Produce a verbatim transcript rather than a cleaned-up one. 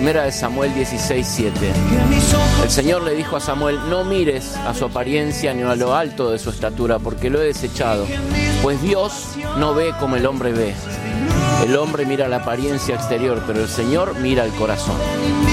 Primera de Samuel dieciséis, siete. El Señor le dijo a Samuel: no mires a su apariencia ni a lo alto de su estatura, porque lo he desechado. Pues Dios no ve como el hombre ve. El hombre mira la apariencia exterior, pero el Señor mira el corazón.